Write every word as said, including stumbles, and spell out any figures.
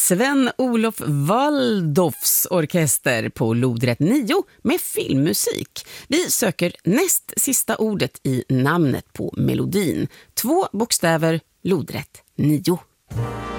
Sven-Olof Waldorfs orkester på lodrätt nio med filmmusik. Vi söker näst sista ordet i namnet på melodin. Två bokstäver, lodrätt nio.